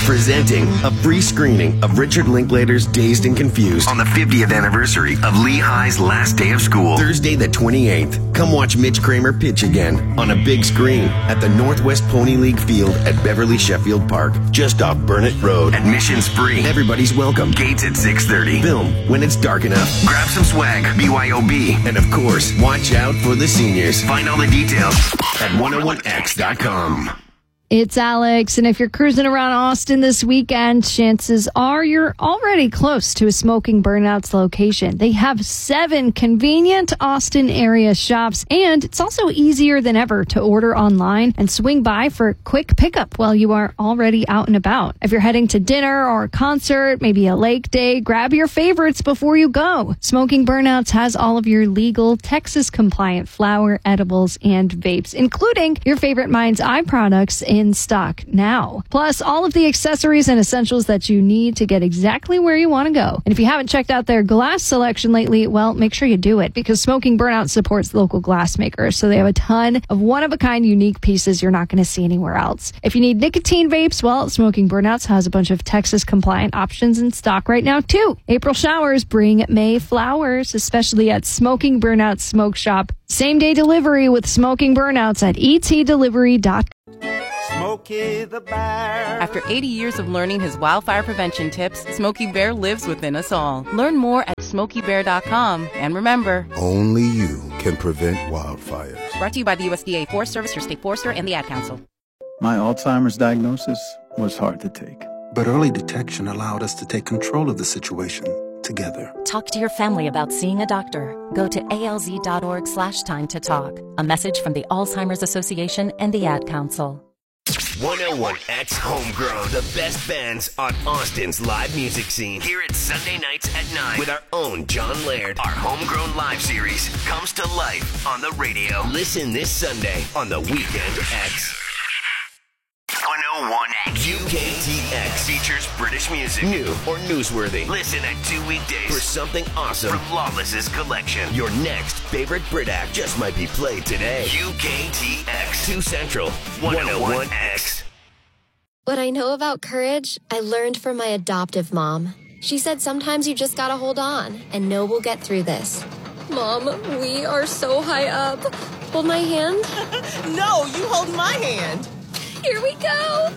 Presenting a free screening of Richard Linklater's Dazed and Confused on the 50th anniversary of Lehigh's last day of school, Thursday the 28th. Come watch Mitch Kramer pitch again on a big screen at the Northwest Pony League Field at Beverly Sheffield Park, just off Burnett Road. Admission's free. Everybody's welcome. Gates at 6:30. Film when it's dark enough. Grab some swag, BYOB, and of course, watch out for the seniors. Find all the details at 101x.com. It's Alex, and if you're cruising around Austin this weekend, chances are you're already close to a Smoking Burnouts location. They have 7 convenient Austin area shops, and it's also easier than ever to order online and swing by for a quick pickup while you are already out and about. If you're heading to dinner or a concert, maybe a lake day, grab your favorites before you go. Smoking Burnouts has all of your legal, Texas-compliant flower, edibles, and vapes, including your favorite Mind's Eye products in stock now. Plus, all of the accessories and essentials that you need to get exactly where you want to go. And if you haven't checked out their glass selection lately, well, make sure you do it, because Smoking Burnout supports local glass makers, so they have a ton of one-of-a-kind unique pieces you're not going to see anywhere else. If you need nicotine vapes, well, Smoking Burnouts has a bunch of Texas-compliant options in stock right now, too. April showers bring May flowers, especially at Smoking Burnouts Smoke Shop. Same-day delivery with Smoking Burnouts at etdelivery.com. Smokey the Bear. After 80 years of learning his wildfire prevention tips, Smokey Bear lives within us all. Learn more at SmokeyBear.com. And remember, only you can prevent wildfires. Brought to you by the USDA Forest Service, your state forester, and the Ad Council. My Alzheimer's diagnosis was hard to take. But early detection allowed us to take control of the situation together. Talk to your family about seeing a doctor. Go to alz.org/time to talk. A message from the Alzheimer's Association and the Ad Council. 101X Homegrown, the best bands on Austin's live music scene. Hear it Sunday nights at 9 with our own John Laird. Our Homegrown live series comes to life on the radio. Listen this Sunday on the Weekend X. 101X UKTX features British music, new or newsworthy. Listen at 2 weekdays for something awesome from Lawless's collection. Your next favorite Brit act just might be played today. UKTX 2 Central 101X. What I know about courage, I learned from my adoptive mom. She said sometimes you just gotta hold on and know we'll get through this. Mom, we are so high up. Hold my hand. No, you hold my hand. Here we go!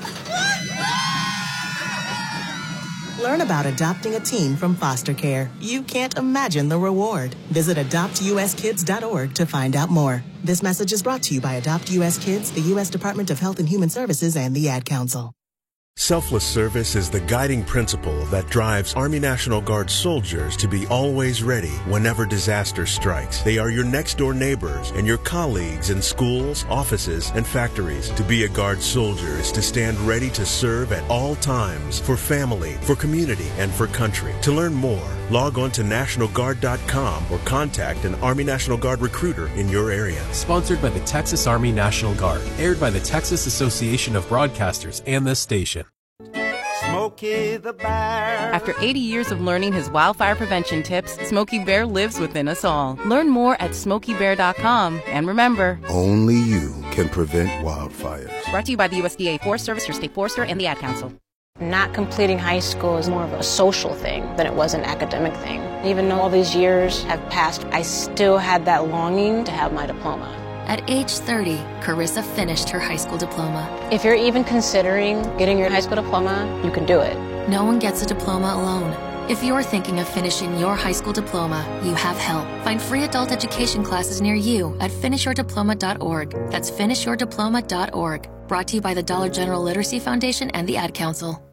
Learn about adopting a teen from foster care. You can't imagine the reward. Visit adoptuskids.org to find out more. This message is brought to you by Adopt U.S. Kids, the U.S. Department of Health and Human Services, and the Ad Council. Selfless service is the guiding principle that drives Army National Guard soldiers to be always ready whenever disaster strikes. They are your next-door neighbors and your colleagues in schools, offices, and factories. To be a Guard soldier is to stand ready to serve at all times for family, for community, and for country. To learn more, log on to NationalGuard.com or contact an Army National Guard recruiter in your area. Sponsored by the Texas Army National Guard. Aired by the Texas Association of Broadcasters and this station. Smokey the Bear. After 80 years of learning his wildfire prevention tips, Smokey Bear lives within us all. Learn more at SmokeyBear.com. And remember, only you can prevent wildfires. Brought to you by the USDA Forest Service, your state forester, and the Ad Council. Not completing high school is more of a social thing than it was an academic thing. Even though all these years have passed, I still had that longing to have my diploma. At age 30, Carissa finished her high school diploma. If you're even considering getting your high school diploma, you can do it. No one gets a diploma alone. If you're thinking of finishing your high school diploma, you have help. Find free adult education classes near you at finishyourdiploma.org. That's finishyourdiploma.org. Brought to you by the Dollar General Literacy Foundation and the Ad Council.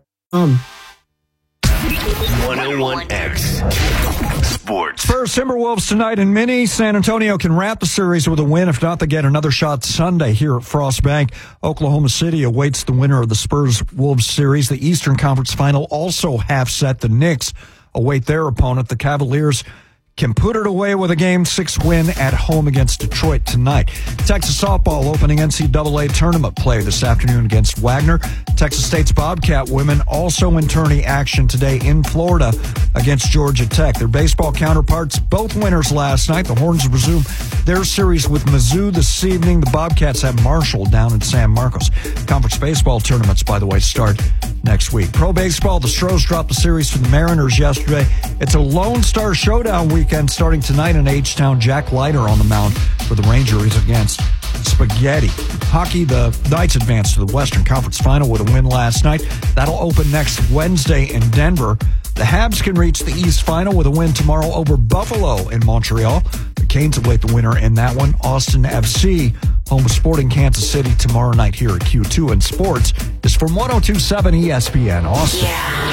101X Sports. Spurs Timberwolves tonight in Mini. San Antonio can wrap the series with a win. If not, they get another shot Sunday here at Frost Bank. Oklahoma City awaits the winner of the Spurs-Wolves series. The Eastern Conference Final also half set. The Knicks await their opponent. The Cavaliers can put it away with a Game 6 win at home against Detroit tonight. Texas softball opening NCAA tournament play this afternoon against Wagner. Texas State's Bobcat women also in tourney action today in Florida against Georgia Tech. Their baseball counterparts, both winners last night. The Horns resume their series with Mizzou this evening. The Bobcats have Marshall down in San Marcos. Conference baseball tournaments, by the way, start next week. Pro baseball, the Stros dropped the series to the Mariners yesterday. It's a Lone Star Showdown weekend starting tonight in H-Town. Jack Leiter on the mound for the Rangers against Spaghetti. Hockey, the Knights advanced to the Western Conference Final with a win last night. That'll open next Wednesday in Denver. The Habs can reach the East Final with a win tomorrow over Buffalo in Montreal. The Canes await the winner in that one. Austin FC, home of Sporting Kansas City tomorrow night here at Q2. And sports is from 102.7 ESPN Austin. Yeah.